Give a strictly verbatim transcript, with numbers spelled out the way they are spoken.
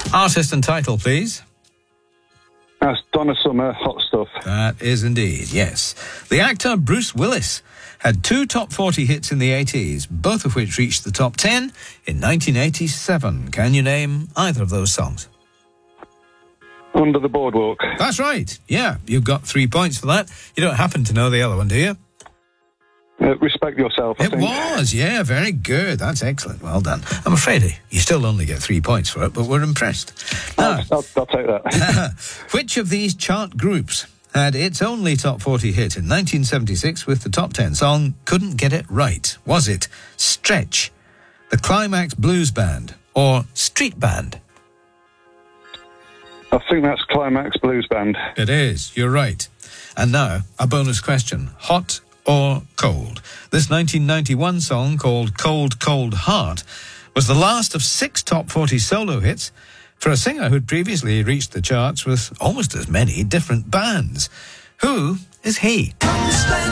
Artist and title, please. That's Donna Summer, Hot Stuff. That is indeed, yes. The actor Bruce Willis had two top forty hits in the eighties, both of which reached the top ten in nineteen eighty-seven. Can you name either of those songs? Under the Boardwalk. That's right. Yeah, you've got three points for that. You don't happen to know the other one, do you? Uh, Respect Yourself, I it think. was, yeah, very good. That's excellent. Well done. I'm afraid you still only get three points for it, but we're impressed. Now, I'll, I'll, I'll take that. which of these chart groups had its only top forty hit in nineteen seventy-six with the top ten song Couldn't Get It Right? Was it Stretch, the Climax Blues Band, or Street Band? I think that's Climax Blues Band. It is. You're right. And now, a bonus question. Hot or cold? This nineteen ninety-one song, called Cold, Cold Heart, was the last of six top forty solo hits for a singer who'd previously reached the charts with almost as many different bands. Who is he? Come spend